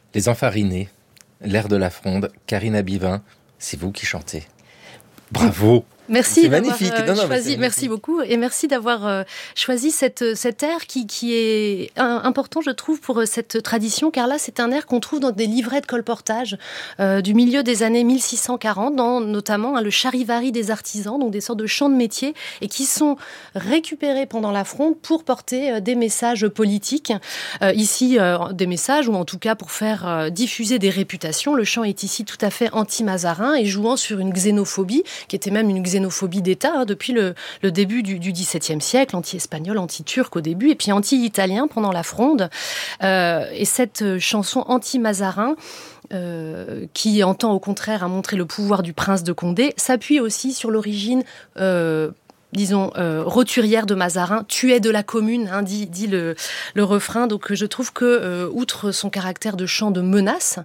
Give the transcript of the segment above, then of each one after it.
Les Enfarinés, l'air de la Fronde, Karine Abivin, c'est vous qui chantez. Bravo! Merci c'est d'avoir magnifique. choisi, merci beaucoup, et merci d'avoir choisi cet air qui est important, je trouve, pour cette tradition, car là, c'est un air qu'on trouve dans des livrets de colportage du milieu des années 1640, dans notamment le charivari des artisans, donc des sortes de chants de métier, et qui sont récupérés pendant la Fronde pour porter des messages politiques. Ici, des messages, ou en tout cas pour faire diffuser des réputations. Le chant est ici tout à fait anti-mazarin et jouant sur une xénophobie, qui était même une xénophobie d'État depuis le début du XVIIe siècle, anti-espagnol, anti-turc au début, et puis anti-italien pendant la Fronde. Et cette chanson anti-mazarin, qui entend au contraire à montrer le pouvoir du prince de Condé, s'appuie aussi sur l'origine roturière de Mazarin, tuait de la commune, dit le refrain. Donc je trouve que, outre son caractère de chant de menace,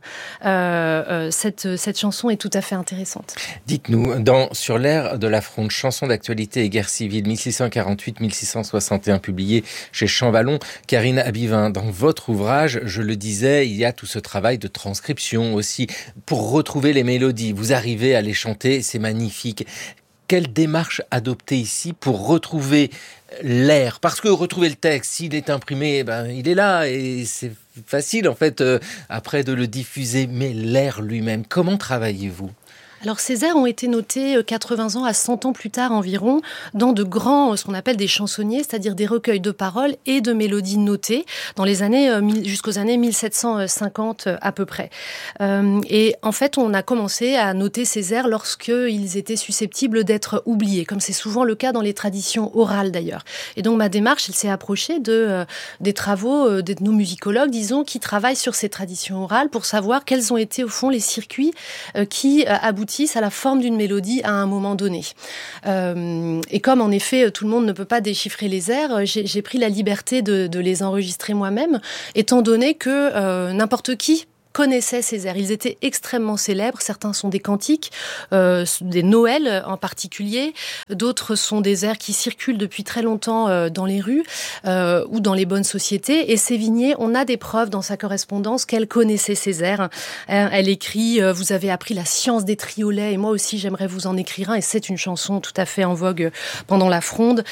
cette chanson est tout à fait intéressante. Dites-nous, sur l'air de la Fronde, chanson d'actualité et guerre civile, 1648-1661, publié chez Champvallon, Karine Abivin, dans votre ouvrage, je le disais, il y a tout ce travail de transcription aussi, pour retrouver les mélodies. Vous arrivez à les chanter, c'est magnifique. Quelle démarche adopter ici pour retrouver l'air? Parce que retrouver le texte, s'il est imprimé, il est là et c'est facile en fait après de le diffuser. Mais l'air lui-même, comment travaillez-vous? Alors ces airs ont été notés 80 ans à 100 ans plus tard environ dans de grands, ce qu'on appelle des chansonniers, c'est-à-dire des recueils de paroles et de mélodies notées dans les années jusqu'aux années 1750 à peu près. Et en fait, on a commencé à noter ces airs lorsqu'ils étaient susceptibles d'être oubliés, comme c'est souvent le cas dans les traditions orales d'ailleurs. Et donc ma démarche, elle s'est approchée des travaux d'ethnomusicologues, disons, qui travaillent sur ces traditions orales pour savoir quels ont été au fond les circuits qui aboutissent à la forme d'une mélodie à un moment donné. Et comme en effet tout le monde ne peut pas déchiffrer les airs, j'ai pris la liberté de les enregistrer moi-même, étant donné que n'importe qui connaissaient ces airs. Ils étaient extrêmement célèbres. Certains sont des cantiques, des Noëls en particulier. D'autres sont des airs qui circulent depuis très longtemps dans les rues ou dans les bonnes sociétés. Et Sévigné, on a des preuves dans sa correspondance qu'elle connaissait ces airs. Elle écrit « Vous avez appris la science des triolets et moi aussi j'aimerais vous en écrire un ». Et c'est une chanson tout à fait en vogue pendant la Fronde.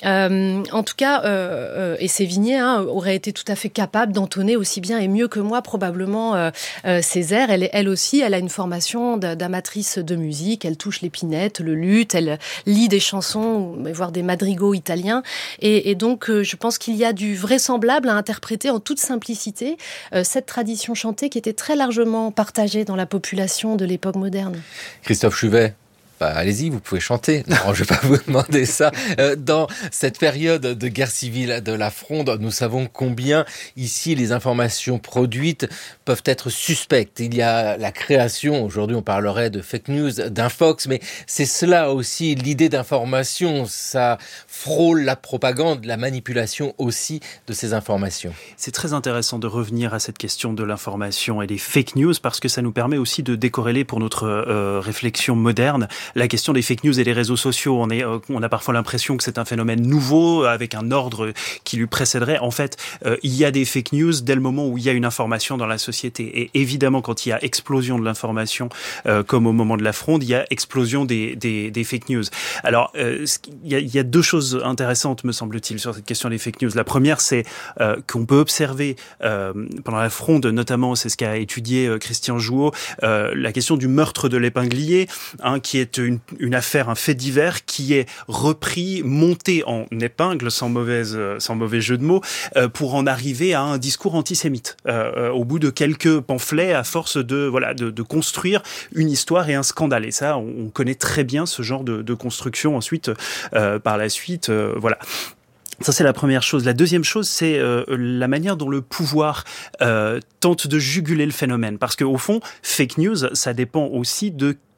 En tout cas, et Sévigné aurait été tout à fait capable d'entonner aussi bien et mieux que moi probablement ces airs. Elle aussi, elle a une formation d'amatrice de musique. Elle touche l'épinette, le luth, elle lit des chansons, voire des madrigaux italiens. Et donc, je pense qu'il y a du vraisemblable à interpréter en toute simplicité cette tradition chantée qui était très largement partagée dans la population de l'époque moderne. Christophe Chuvet, allez-y, vous pouvez chanter. Non, je ne vais pas vous demander ça. Dans cette période de guerre civile de la Fronde, nous savons combien ici les informations produites peuvent être suspectes. Il y a la création, aujourd'hui on parlerait de fake news, d'infox, mais c'est cela aussi, l'idée d'information, ça frôle la propagande, la manipulation aussi de ces informations. C'est très intéressant de revenir à cette question de l'information et des fake news parce que ça nous permet aussi de décorréler pour notre réflexion moderne la question des fake news et des réseaux sociaux. On a parfois l'impression que c'est un phénomène nouveau avec un ordre qui lui précéderait. En fait, il y a des fake news dès le moment où il y a une information dans la société. Et évidemment, quand il y a explosion de l'information, comme au moment de la Fronde, il y a explosion des fake news. Alors, il y a deux choses intéressantes, me semble-t-il, sur cette question des fake news. La première, c'est qu'on peut observer pendant la Fronde, notamment, c'est ce qu'a étudié Christian Jouot, la question du meurtre de l'épinglier, qui est une affaire, un fait divers qui est repris, monté en épingle, sans mauvais jeu de mots, pour en arriver à un discours antisémite. Au bout de quelques pamphlets, à force de construire une histoire et un scandale. Et ça, on connaît très bien ce genre de construction ensuite, par la suite, voilà. Ça, c'est la première chose. La deuxième chose, c'est la manière dont le pouvoir tente de juguler le phénomène. Parce qu'au fond, fake news, ça dépend aussi de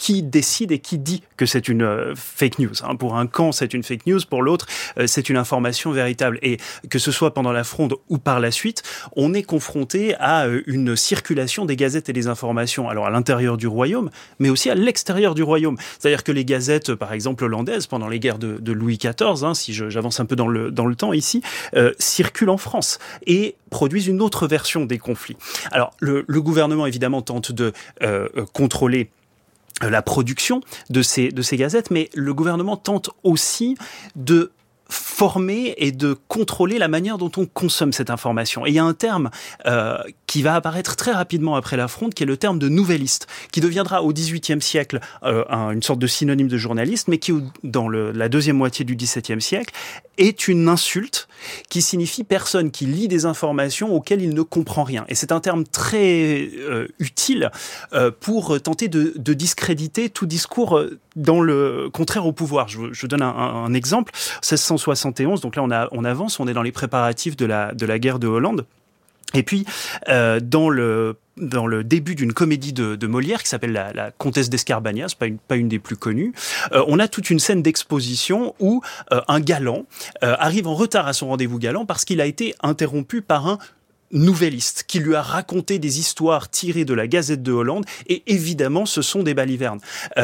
qui décide et qui dit que c'est une fake news. Pour un camp, c'est une fake news, pour l'autre, c'est une information véritable. Et que ce soit pendant la Fronde ou par la suite, on est confronté à une circulation des gazettes et des informations, alors à l'intérieur du royaume, mais aussi à l'extérieur du royaume. C'est-à-dire que les gazettes, par exemple hollandaises, pendant les guerres de Louis XIV, si j'avance un peu dans le temps ici, circulent en France et produisent une autre version des conflits. Alors, le gouvernement, évidemment, tente de contrôler la production de ces gazettes, mais le gouvernement tente aussi de former et de contrôler la manière dont on consomme cette information. Et il y a un terme qui va apparaître très rapidement après la Fronde, qui est le terme de nouvelliste, qui deviendra au XVIIIe siècle une sorte de synonyme de journaliste, mais qui, dans la deuxième moitié du XVIIe siècle, est une insulte qui signifie personne qui lit des informations auxquelles il ne comprend rien. Et c'est un terme très utile pour tenter de discréditer tout discours dans le contraire au pouvoir. Je donne un exemple. 1671, donc là on avance, on est dans les préparatifs de la guerre de Hollande. Et puis, dans le début d'une comédie de Molière qui s'appelle la Comtesse d'Escarbagnas, pas une des plus connues, on a toute une scène d'exposition où un galant arrive en retard à son rendez-vous galant parce qu'il a été interrompu par un nouvelliste qui lui a raconté des histoires tirées de la Gazette de Hollande, et évidemment ce sont des balivernes.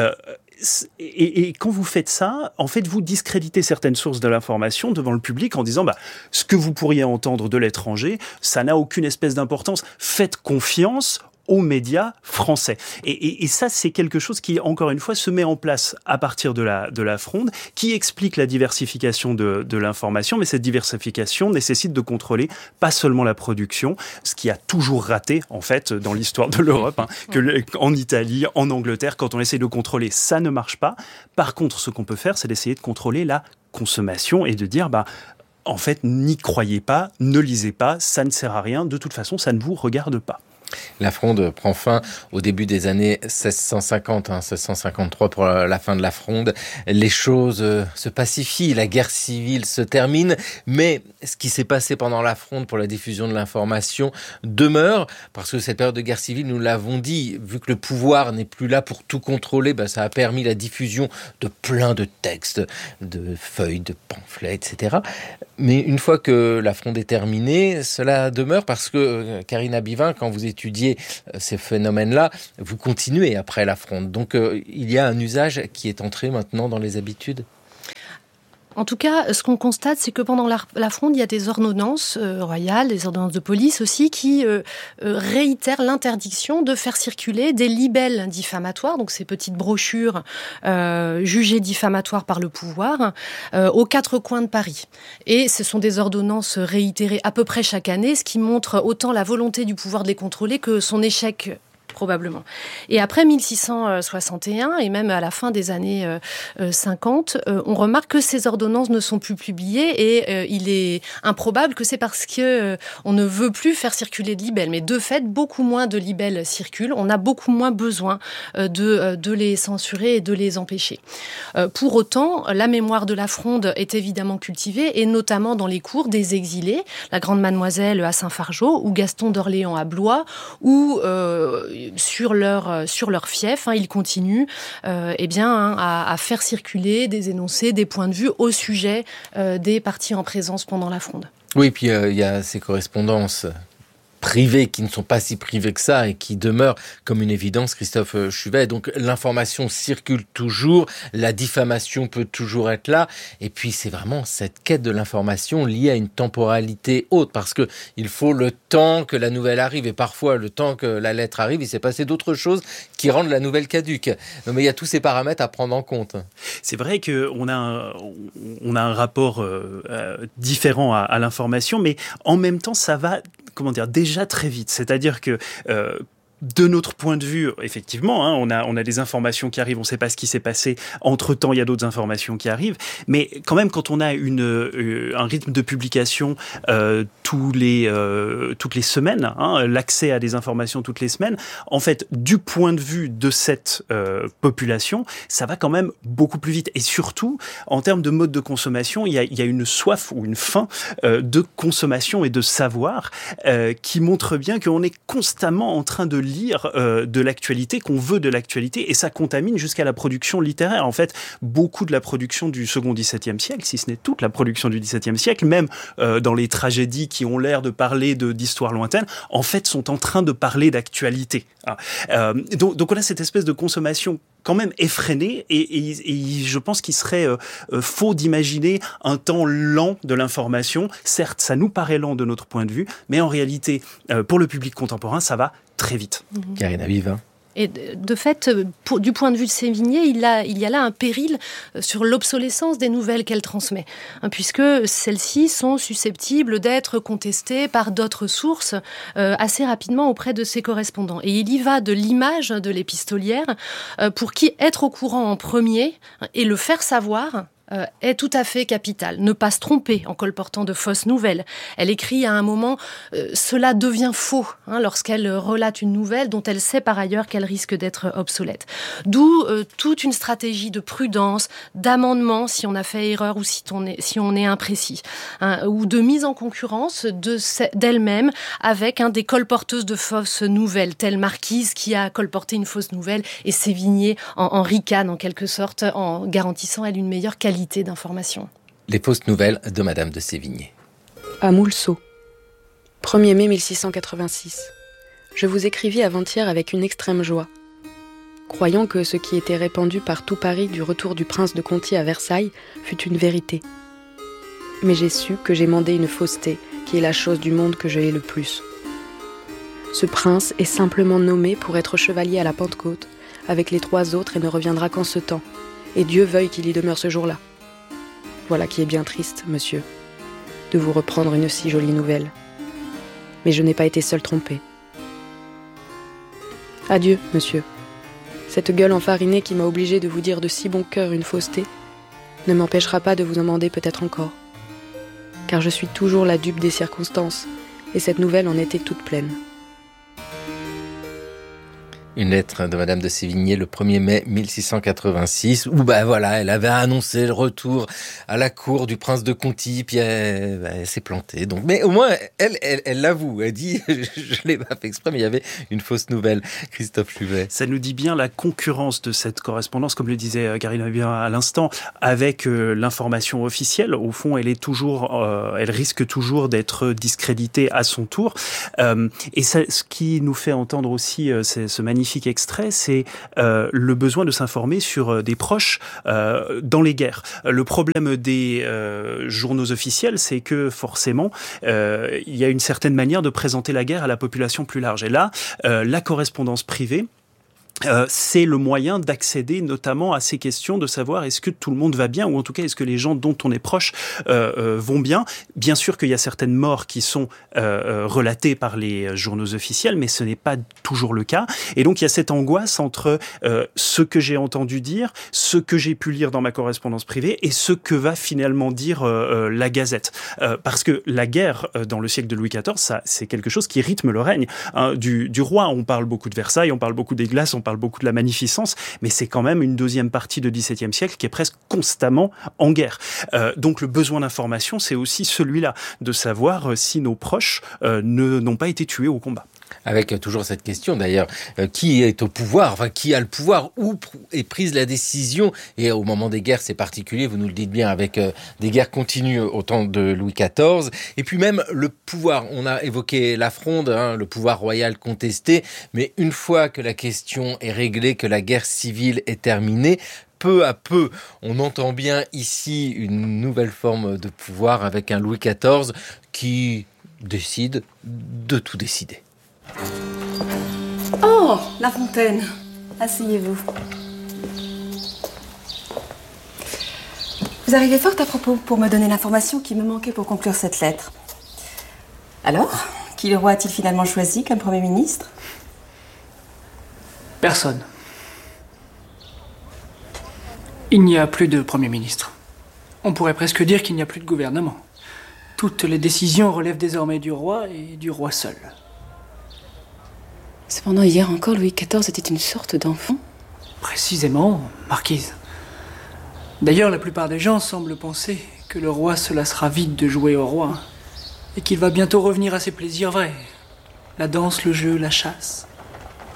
Et quand vous faites ça, en fait, vous discréditez certaines sources de l'information devant le public en disant ce que vous pourriez entendre de l'étranger, ça n'a aucune espèce d'importance. Faites confiance aux médias français. Et ça, c'est quelque chose qui, encore une fois, se met en place à partir de la Fronde, qui explique la diversification de l'information, mais cette diversification nécessite de contrôler pas seulement la production, ce qui a toujours raté, en fait, dans l'histoire de l'Europe, en Italie, en Angleterre, quand on essaie de contrôler, ça ne marche pas. Par contre, ce qu'on peut faire, c'est d'essayer de contrôler la consommation et de dire, en fait, n'y croyez pas, ne lisez pas, ça ne sert à rien, de toute façon, ça ne vous regarde pas. La Fronde prend fin au début des années 1650, 1653 pour la fin de la Fronde. Les choses se pacifient, la guerre civile se termine, mais ce qui s'est passé pendant la Fronde pour la diffusion de l'information demeure, parce que cette période de guerre civile, nous l'avons dit, vu que le pouvoir n'est plus là pour tout contrôler, ça a permis la diffusion de plein de textes, de feuilles, de pamphlets, etc. Mais une fois que la Fronde est terminée, cela demeure parce que, Karine Abivin, quand vous étudiez ces phénomènes-là, vous continuez après la Fronde. Donc, il y a un usage qui est entré maintenant dans les habitudes. En tout cas, ce qu'on constate, c'est que pendant la Fronde, il y a des ordonnances royales, des ordonnances de police aussi, qui réitèrent l'interdiction de faire circuler des libelles diffamatoires, donc ces petites brochures jugées diffamatoires par le pouvoir, aux quatre coins de Paris. Et ce sont des ordonnances réitérées à peu près chaque année, ce qui montre autant la volonté du pouvoir de les contrôler que son échec probablement. Et après 1661, et même à la fin des années 50, on remarque que ces ordonnances ne sont plus publiées et il est improbable que c'est parce que on ne veut plus faire circuler de libelles. Mais de fait, beaucoup moins de libelles circulent. On a beaucoup moins besoin de les censurer et de les empêcher. Pour autant, la mémoire de la Fronde est évidemment cultivée, et notamment dans les cours des exilés, la Grande Mademoiselle à Saint-Fargeau, ou Gaston d'Orléans à Blois, ou sur leur fief, ils continuent à faire circuler des énoncés, des points de vue au sujet des partis en présence pendant la Fronde. Oui, puis il y a ces correspondances privées qui ne sont pas si privées que ça et qui demeurent comme une évidence, Christophe Chuvet. Donc l'information circule toujours, la diffamation peut toujours être là, et puis c'est vraiment cette quête de l'information liée à une temporalité haute, parce que il faut le temps que la nouvelle arrive, et parfois le temps que la lettre arrive, il s'est passé d'autres choses qui rendent la nouvelle caduque. Non, mais il y a tous ces paramètres à prendre en compte. C'est vrai qu'on a un rapport différent à l'information, mais en même temps ça va déjà très vite. C'est-à-dire que de notre point de vue, effectivement, on a des informations qui arrivent, on ne sait pas ce qui s'est passé. Entre-temps, il y a d'autres informations qui arrivent. Mais quand même, quand on a un rythme de publication toutes les semaines, l'accès à des informations toutes les semaines, en fait, du point de vue de cette population, ça va quand même beaucoup plus vite. Et surtout, en termes de mode de consommation, il y a une soif ou une faim de consommation et de savoir qui montre bien qu'on est constamment en train de lire de l'actualité, qu'on veut de l'actualité, et ça contamine jusqu'à la production littéraire. En fait, beaucoup de la production du second XVIIe siècle, si ce n'est toute la production du XVIIe siècle, même dans les tragédies qui ont l'air de parler d'histoires lointaines, en fait, sont en train de parler d'actualité. Donc on a cette espèce de consommation quand même effrénée, et je pense qu'il serait faux d'imaginer un temps lent de l'information. Certes, ça nous paraît lent de notre point de vue, mais en réalité, pour le public contemporain, ça va très vite. Karine Abivin. Et de fait, du point de vue de Sévigné, il y a là un péril sur l'obsolescence des nouvelles qu'elle transmet, puisque celles-ci sont susceptibles d'être contestées par d'autres sources assez rapidement auprès de ses correspondants. Et il y va de l'image de l'épistolière, pour qui être au courant en premier et le faire savoir est tout à fait capital. Ne pas se tromper en colportant de fausses nouvelles. Elle écrit à un moment « Cela devient faux » lorsqu'elle relate une nouvelle dont elle sait par ailleurs qu'elle risque d'être obsolète. D'où toute une stratégie de prudence, d'amendement si on a fait erreur ou si on est imprécis, ou de mise en concurrence d'elle-même avec des colporteuses de fausses nouvelles, telle Marquise qui a colporté une fausse nouvelle et Sévigné en ricane en quelque sorte, en garantissant elle une meilleure qualité d'information. Les fausses nouvelles de Madame de Sévigné. À Moulsot, 1er mai 1686. Je vous écrivis avant-hier avec une extrême joie. Croyant que ce qui était répandu par tout Paris du retour du prince de Conti à Versailles fut une vérité. Mais j'ai su que j'ai mandé une fausseté, qui est la chose du monde que je hais le plus. Ce prince est simplement nommé pour être chevalier à la Pentecôte, avec les 3 autres, et ne reviendra qu'en ce temps. Et Dieu veuille qu'il y demeure ce jour-là. Voilà qui est bien triste, monsieur, de vous reprendre une si jolie nouvelle. Mais je n'ai pas été seule trompée. Adieu, monsieur. Cette gueule enfarinée qui m'a obligée de vous dire de si bon cœur une fausseté ne m'empêchera pas de vous en demander peut-être encore. Car je suis toujours la dupe des circonstances, et cette nouvelle en était toute pleine. Une lettre de Madame de Sévigné le 1er mai 1686, où voilà, elle avait annoncé le retour à la cour du prince de Conti, puis elle s'est plantée. Donc, mais au moins, elle l'avoue, elle dit, je l'ai pas fait exprès, mais il y avait une fausse nouvelle. Christophe Chuvet. Ça nous dit bien la concurrence de cette correspondance, comme le disait Karine Abivin à l'instant, avec l'information officielle. Au fond, elle risque toujours d'être discréditée à son tour. Et ça, ce qui nous fait entendre aussi ce magnifique extrait, c'est le besoin de s'informer sur des proches dans les guerres. Le problème des journaux officiels, c'est que forcément, il y a une certaine manière de présenter la guerre à la population plus large. Et là, la correspondance privée, c'est le moyen d'accéder notamment à ces questions, de savoir est-ce que tout le monde va bien, ou en tout cas est-ce que les gens dont on est proche vont bien. Bien sûr qu'il y a certaines morts qui sont relatées par les journaux officiels, mais ce n'est pas toujours le cas. Et donc il y a cette angoisse entre ce que j'ai entendu dire, ce que j'ai pu lire dans ma correspondance privée, et ce que va finalement dire la Gazette. Parce que la guerre dans le siècle de Louis XIV, ça, c'est quelque chose qui rythme le règne du roi. On parle beaucoup de Versailles, on parle beaucoup des glaces, on parle beaucoup de la magnificence, mais c'est quand même une deuxième partie du XVIIe siècle qui est presque constamment en guerre. Donc le besoin d'information, c'est aussi celui-là, de savoir si nos proches n'ont pas été tués au combat. Avec toujours cette question d'ailleurs, qui est au pouvoir, enfin qui a le pouvoir, où est prise la décision, et au moment des guerres c'est particulier, vous nous le dites bien, avec des guerres continues au temps de Louis XIV, et puis même le pouvoir, on a évoqué la Fronde, le pouvoir royal contesté, mais une fois que la question est réglée, que la guerre civile est terminée, peu à peu, on entend bien ici une nouvelle forme de pouvoir avec un Louis XIV qui décide de tout décider. Oh, La Fontaine. Asseyez-vous. Vous arrivez fort à propos pour me donner l'information qui me manquait pour conclure cette lettre. Alors, qui le roi a-t-il finalement choisi comme Premier ministre ? Personne. Il n'y a plus de Premier ministre. On pourrait presque dire qu'il n'y a plus de gouvernement. Toutes les décisions relèvent désormais du roi et du roi seul. Cependant, hier encore, Louis XIV était une sorte d'enfant. Précisément, marquise. D'ailleurs, la plupart des gens semblent penser que le roi se lassera vite de jouer au roi et qu'il va bientôt revenir à ses plaisirs vrais. La danse, le jeu, la chasse.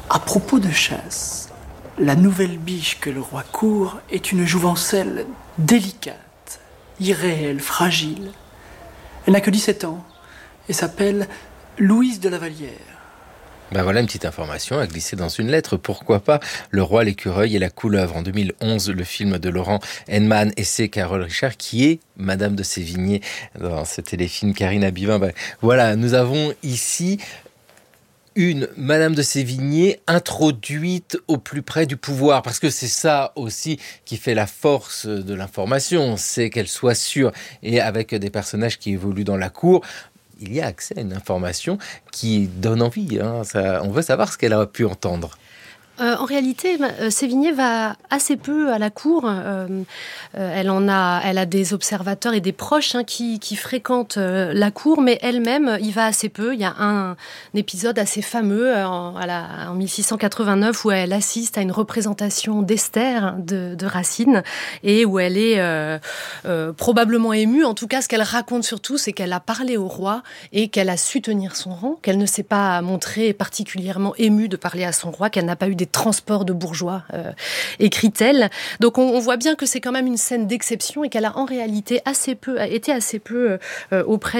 À propos de chasse, la nouvelle biche que le roi court est une jouvencelle délicate, irréelle, fragile. Elle n'a que 17 ans et s'appelle Louise de la Vallière. Ben voilà une petite information à glisser dans une lettre. Pourquoi pas Le Roi, l'écureuil et la couleuvre. En 2011, le film de Laurent Henman et c'est Carole Richard qui est Madame de Sévigné dans ce téléfilm Karine Abivin. Ben voilà, nous avons ici une Madame de Sévigné introduite au plus près du pouvoir, parce que c'est ça aussi qui fait la force de l'information, c'est qu'elle soit sûre, et avec des personnages qui évoluent dans la cour, il y a accès à une information qui donne envie. On veut savoir ce qu'elle a pu entendre. En réalité, Sévigné va assez peu à la cour. Elle a des observateurs et des proches qui fréquentent la cour, mais elle-même y va assez peu. Il y a un épisode assez fameux en 1689 où elle assiste à une représentation d'Esther de Racine et où elle est probablement émue. En tout cas, ce qu'elle raconte surtout, c'est qu'elle a parlé au roi et qu'elle a su tenir son rang, qu'elle ne s'est pas montrée particulièrement émue de parler à son roi, qu'elle n'a pas eu des transports de bourgeois, écrit-elle. Donc on voit bien que c'est quand même une scène d'exception et qu'elle a en réalité été assez peu auprès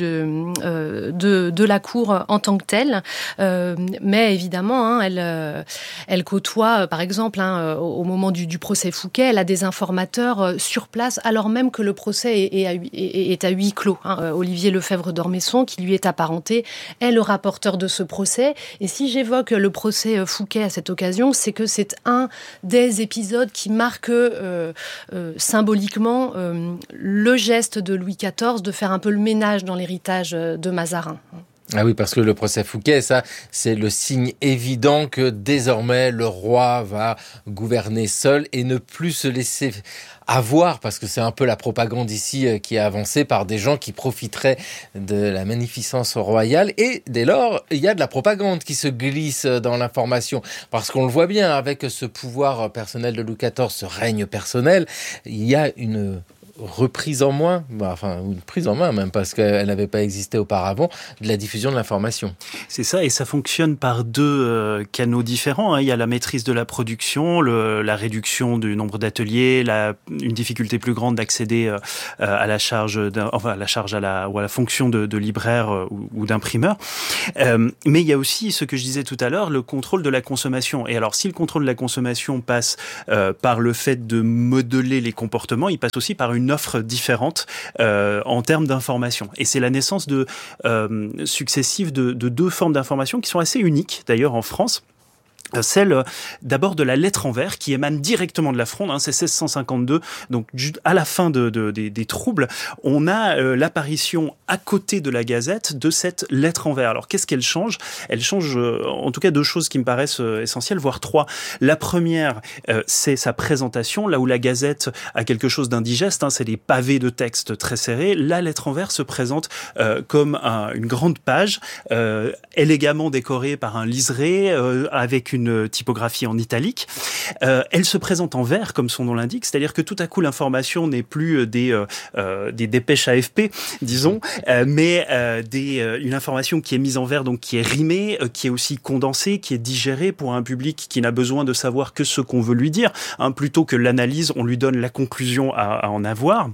de la cour en tant que telle. Mais évidemment, elle côtoie, par exemple, au moment du procès Fouquet, elle a des informateurs sur place, alors même que le procès est à huis clos. Olivier Lefebvre d'Ormesson, qui lui est apparenté, est le rapporteur de ce procès. Et si j'évoque le procès Fouquet à cette occasion, c'est que c'est un des épisodes qui marque symboliquement le geste de Louis XIV de faire un peu le ménage dans l'héritage de Mazarin. Ah oui, parce que le procès Fouquet, ça, c'est le signe évident que désormais le roi va gouverner seul et ne plus se laisser avoir, parce que c'est un peu la propagande ici qui est avancée par des gens qui profiteraient de la magnificence royale, et dès lors, il y a de la propagande qui se glisse dans l'information, parce qu'on le voit bien, avec ce pouvoir personnel de Louis XIV, ce règne personnel, il y a une reprise en main, une prise en main même, parce qu'elle n'avait pas existé auparavant, de la diffusion de l'information. C'est ça, et ça fonctionne par deux canaux différents. Il y a la maîtrise de la production, la réduction du nombre d'ateliers, une difficulté plus grande d'accéder à la charge, à la fonction de libraire ou d'imprimeur. Mais il y a aussi, ce que je disais tout à l'heure, le contrôle de la consommation. Et alors, si le contrôle de la consommation passe par le fait de modeler les comportements, il passe aussi par une offre différente en termes d'information. Et c'est la naissance successive de deux formes d'information qui sont assez uniques, d'ailleurs, en France. Celle d'abord de la lettre en vers qui émane directement de la Fronde, c'est 1652, donc à la fin des troubles, on a l'apparition à côté de la Gazette de cette lettre en vers. Alors qu'est-ce qu'elle change ? Elle change en tout cas deux choses qui me paraissent essentielles, voire trois. La première, c'est sa présentation, là où la Gazette a quelque chose d'indigeste, c'est des pavés de texte très serrés. La lettre en vers se présente comme une grande page, élégamment décorée par un liseré, avec une typographie en italique. Elle se présente en vert, comme son nom l'indique, c'est-à-dire que tout à coup l'information n'est plus des dépêches AFP, disons, mais une information qui est mise en vert, donc qui est rimée, qui est aussi condensée, qui est digérée pour un public qui n'a besoin de savoir que ce qu'on veut lui dire, plutôt que l'analyse, on lui donne la conclusion à en avoir.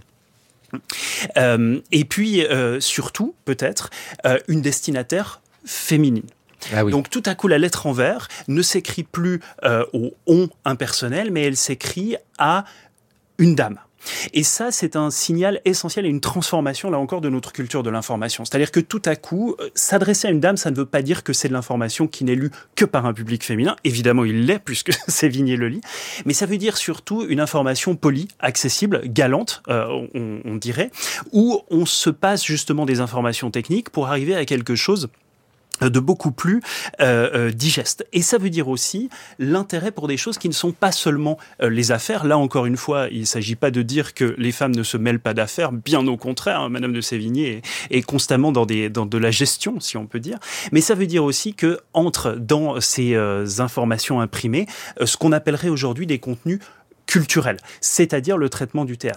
Et puis surtout, peut-être, une destinataire féminine. Ah oui. Donc tout à coup, la lettre en vers ne s'écrit plus au « on » impersonnel, mais elle s'écrit à une dame. Et ça, c'est un signal essentiel et une transformation, là encore, de notre culture de l'information. C'est-à-dire que tout à coup, s'adresser à une dame, ça ne veut pas dire que c'est de l'information qui n'est lue que par un public féminin. Évidemment, il l'est, puisque Sévigné le lit. Mais ça veut dire surtout une information polie, accessible, galante, on dirait, où on se passe justement des informations techniques pour arriver à quelque chose de beaucoup plus digeste. Et ça veut dire aussi l'intérêt pour des choses qui ne sont pas seulement les affaires. Là, encore une fois, il ne s'agit pas de dire que les femmes ne se mêlent pas d'affaires, bien au contraire. Madame de Sévigné est constamment dans de la gestion, si on peut dire. Mais ça veut dire aussi que entre dans ces informations imprimées ce qu'on appellerait aujourd'hui des contenus culturel, c'est-à-dire le traitement du théâtre. Alors,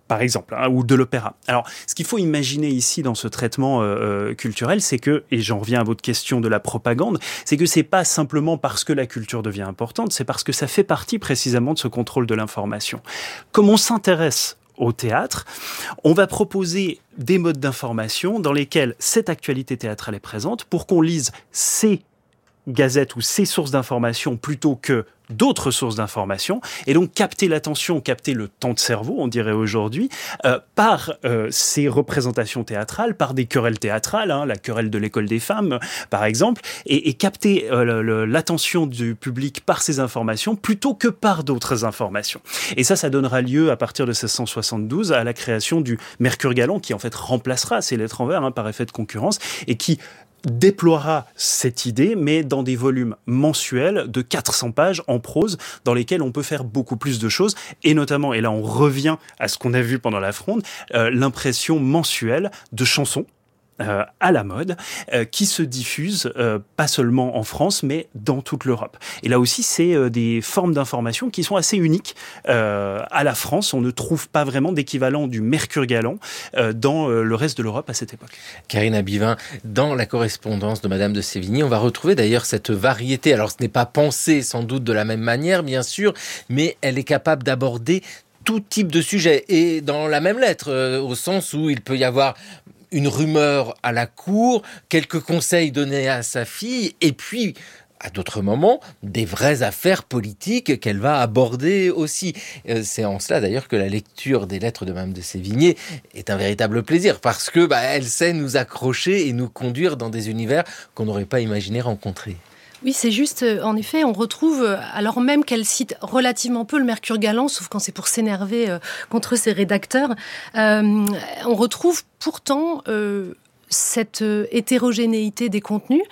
par exemple, ou de l'opéra. Alors, ce qu'il faut imaginer ici dans ce traitement culturel, c'est que, et j'en reviens à votre question de la propagande, c'est que c'est pas simplement parce que la culture devient importante, c'est parce que ça fait partie précisément de ce contrôle de l'information. Comme on s'intéresse au théâtre, on va proposer des modes d'information dans lesquels cette actualité théâtrale est présente pour qu'on lise ces gazettes ou ces sources d'information plutôt que d'autres sources d'information, et donc capter l'attention, capter le temps de cerveau, on dirait aujourd'hui, par ces représentations théâtrales, par des querelles théâtrales, la querelle de l'école des femmes, par exemple, et capter l'attention du public par ces informations plutôt que par d'autres informations. Et ça donnera lieu, à partir de 1672, à la création du Mercure galant, qui en fait remplacera ces lettres en vers par effet de concurrence, et qui déploiera cette idée, mais dans des volumes mensuels de 400 pages en prose, dans lesquels on peut faire beaucoup plus de choses, et notamment, et là on revient à ce qu'on a vu pendant la Fronde, l'impression mensuelle de chansons à la mode, qui se diffusent pas seulement en France, mais dans toute l'Europe. Et là aussi, c'est des formes d'information qui sont assez uniques à la France. On ne trouve pas vraiment d'équivalent du Mercure galant dans le reste de l'Europe à cette époque. Karine Abivin, dans la correspondance de Madame de Sévigné, on va retrouver d'ailleurs cette variété. Alors, ce n'est pas pensé sans doute de la même manière, bien sûr, mais elle est capable d'aborder tout type de sujet. Et dans la même lettre, au sens où il peut y avoir une rumeur à la cour, quelques conseils donnés à sa fille, et puis, à d'autres moments, des vraies affaires politiques qu'elle va aborder aussi. C'est en cela d'ailleurs que la lecture des lettres de Madame de Sévigné est un véritable plaisir, parce que elle sait nous accrocher et nous conduire dans des univers qu'on n'aurait pas imaginé rencontrer. Oui, c'est juste, en effet, on retrouve, alors même qu'elle cite relativement peu le Mercure galant, sauf quand c'est pour s'énerver contre ses rédacteurs, on retrouve pourtant cette hétérogénéité des contenus.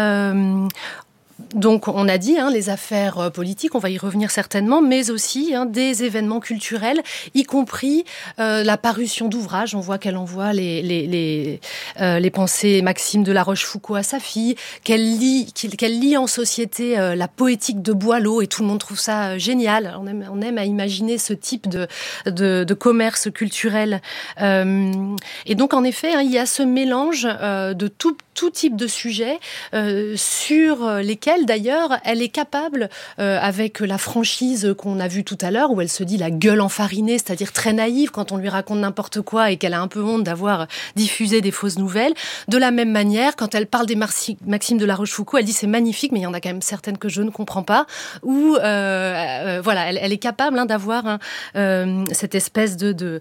Donc, on a dit les affaires politiques, on va y revenir certainement, mais aussi des événements culturels, y compris la parution d'ouvrages. On voit qu'elle envoie les pensées Maxime de La Rochefoucauld à sa fille, qu'elle lit en société la poétique de Boileau, et tout le monde trouve ça génial. On aime à imaginer ce type de commerce culturel. Et donc, en effet, il y a ce mélange de tout type de sujets sur lesquels, d'ailleurs, elle est capable, avec la franchise qu'on a vue tout à l'heure, où elle se dit la gueule enfarinée, c'est-à-dire très naïve quand on lui raconte n'importe quoi et qu'elle a un peu honte d'avoir diffusé des fausses nouvelles. De la même manière, quand elle parle des Maxime de La Rochefoucauld, elle dit c'est magnifique, mais il y en a quand même certaines que je ne comprends pas. Ou voilà, elle est capable d'avoir cette espèce de